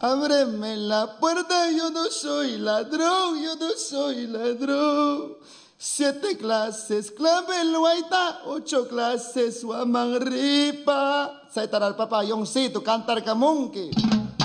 Ábreme la puerta, yo no soy ladrón, yo no soy ladrón. 7 clases, clave el guaita, 8 clases, guamanripa. Sa taral papayong si, tu cantar kamunki.